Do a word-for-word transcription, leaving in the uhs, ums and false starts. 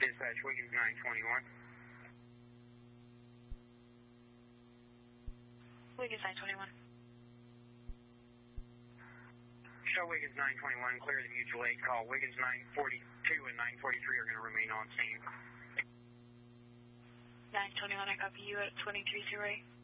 Dispatch, Wiggins nine twenty-one. Wiggins nine twenty-one. Show Wiggins nine twenty-one, clear the mutual aid call. Wiggins nine forty-two and nine forty-three are going to remain on scene. nine twenty-one, I copy you at twenty-three zero eight.